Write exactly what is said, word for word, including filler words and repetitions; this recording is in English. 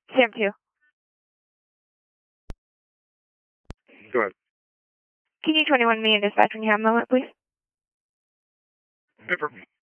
Sam two. Go ahead. Can you twenty-one me in dispatch when you have a moment, please? Paper.